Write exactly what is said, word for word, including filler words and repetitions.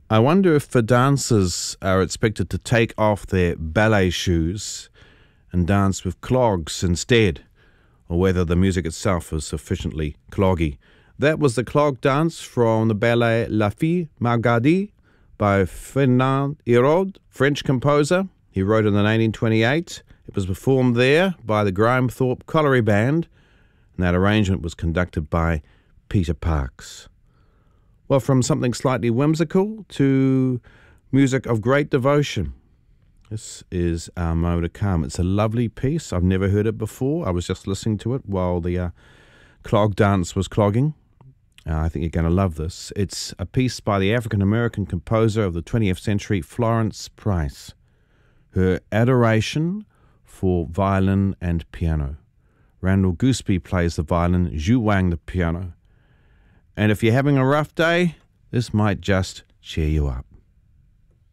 I wonder if the dancers are expected to take off their ballet shoes and dance with clogs instead, or whether the music itself is sufficiently cloggy. That was the clog dance from the ballet La Fille Margardie by Fernand Hérault, French composer. He wrote it in nineteen twenty-eight. It was performed there by the Graham Thorpe Colliery Band, and that arrangement was conducted by Peter Parks. Well, from something slightly whimsical to music of great devotion. This is Our Mode of Calm. It's a lovely piece. I've never heard it before. I was just listening to it while the uh, clog dance was clogging. Uh, I think you're going to love this. It's a piece by the African-American composer of the twentieth century, Florence Price. Her adoration for violin and piano. Randall Gooseby plays the violin, Zhu Wang the piano. And if you're having a rough day, this might just cheer you up.